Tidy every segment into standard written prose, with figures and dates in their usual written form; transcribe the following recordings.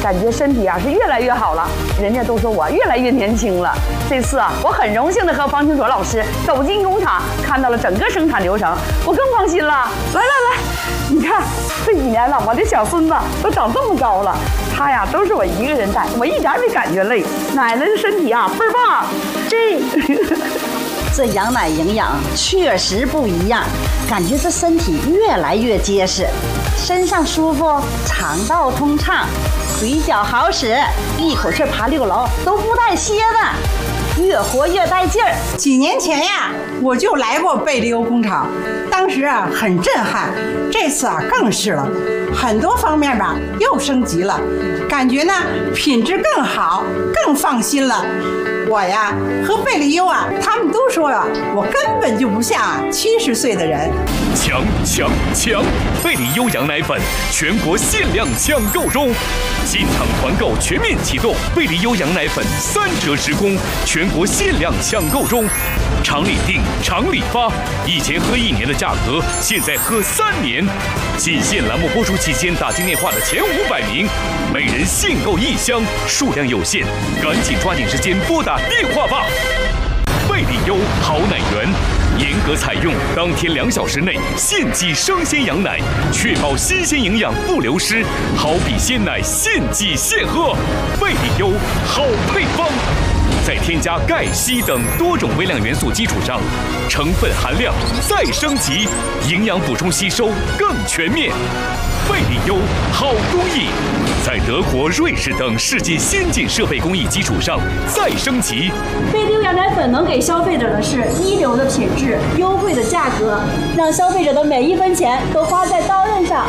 感觉身体啊是越来越好了，人家都说我越来越年轻了。这次啊，我很荣幸的和方清卓老师走进工厂，看到了整个生产流程，我更放心了。来，你看这几年了，我的小孙子都长这么高了，他呀都是我一个人带，我一点没感觉累。奶奶的身体啊倍儿棒。 这羊奶营养确实不一样，感觉这身体越来越结实，身上舒服，肠道通畅，腿脚好使，一口气爬6楼都不带歇的，越活越带劲儿。 几年前呀，我就来过贝利欧工厂，当时啊很震撼，这次啊更是了，很多方面吧又升级了，感觉呢品质更好，更放心了。我呀和贝利优啊，他们都说了，我根本就不像70岁的人。 强！贝利优羊奶粉全国限量抢购中，进场团购全面启动，贝利优羊奶粉3折直供，全国限量抢购中，厂里订，厂里发，以前喝1年的价格，现在喝3年。仅限栏目播出期间打进电话的前500名，每人限购1箱，数量有限，赶紧抓紧时间拨打电话吧。贝利优好奶源，严格采用当天2小时内现挤生鲜羊奶，确保新鲜营养不流失，好比鲜奶现挤现喝。贝利优好配方，在添加钙、硒等多种微量元素基础上，成分含量再升级，营养补充吸收更全面。贝利优好工艺，在德国、瑞士等世界先进设备工艺基础上再升级。 贝利优羊奶粉能给消费者的是一流的品质、优惠的价格，让消费者的每1分钱都花在刀刃上。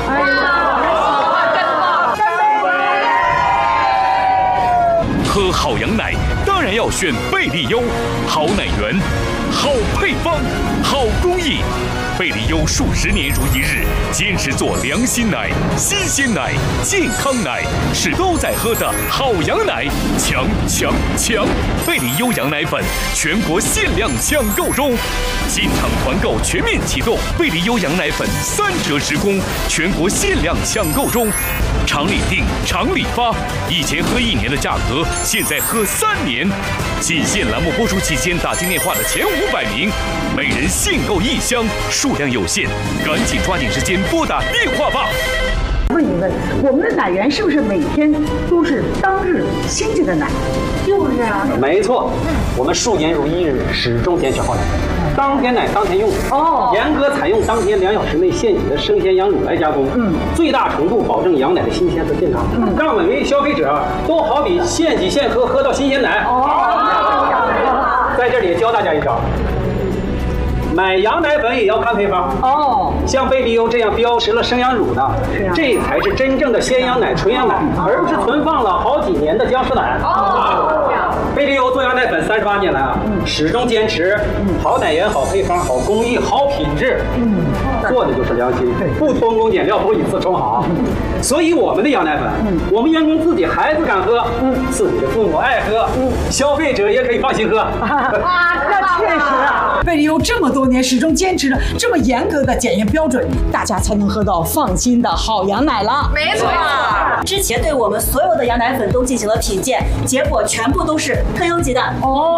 喝好羊奶当然要选贝利优，好奶源，好配方，好工艺。贝利优数10年如一日，坚持做良心奶、新鲜奶、健康奶，是都在喝的好羊奶。强！贝利优羊奶粉全国限量抢购中，进场团购全面启动，贝利优羊奶粉3折直供，全国限量抢购中，厂里订，厂里发，以前喝1年的价格，现在喝3年。仅限栏目播出期间打进电话的前500名，每人限购1箱，数量有限，赶紧抓紧时间拨打电话吧。 问一问，我们的奶源是不是每天都是当日新鲜的奶？就是啊， 没错，我们数年如一日，始终坚持好奶，当天奶当天用。严格采用当天2小时内现挤的生鲜羊乳来加工，最大程度保证羊奶的新鲜和健康，让每位消费者都好比现挤现喝，喝到新鲜奶。在这里也教大家一招。买羊奶粉也要看配方像贝利优这样标识了生羊乳的，这才是真正的鲜羊奶、纯羊奶，而不是存放了好几年的僵尸奶。贝利优做羊奶粉38年来啊，始终坚持好奶源、好配方、好工艺、好品质，做的就是良心，不偷工减料，不以次充好。所以我们的羊奶粉，我们员工自己孩子敢喝，自己的父母爱喝，消费者也可以放心喝。 那确实啊， 贝利优这么多年始终坚持着这么严格的检验标准，大家才能喝到放心的好羊奶了。 没错，之前对我们所有的羊奶粉都进行了品鉴，结果全部都是特优级的。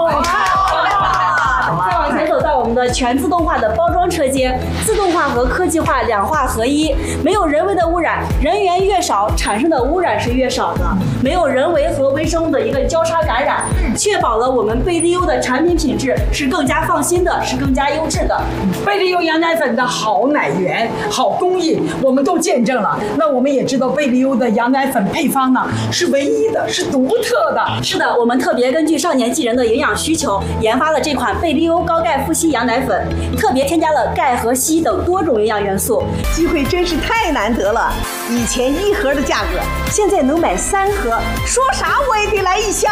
再往前走到我们的全自动化的包装车间，自动化和科技化2化合一，没有人为的污染，人员越少，产生的污染是越少的，没有人为和微生物的一个交叉感染，确保了我们贝利优的产品品质是更加放心的，是更加优质的。 贝利优羊奶粉的好奶源、好工艺，我们都见证了。那我们也知道贝利优的羊奶粉配方呢是唯一的，是独特的。 是的，我们特别根据少年纪人的营养需求，研发了这款贝利优高钙富硒羊奶粉，特别添加了钙和硒等多种营养元素。 机会真是太难得了，以前1盒的价格，现在能买3盒，说啥我也得来1箱。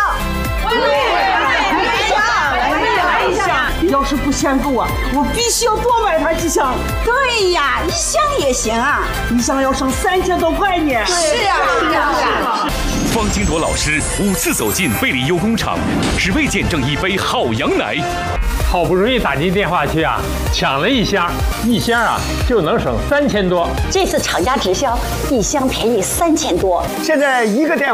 来一箱。要是不嫌够啊，我必须要多买它几箱。对呀，1箱也行啊，1箱要省3000多块呢。是啊。 方清卓老师5次走进贝利优工厂，只为见证一杯好羊奶。 好不容易打进电话去啊，抢了1箱，1箱啊就能省3000多。 这次厂家直销，1箱便宜3000多。 现在1个电话。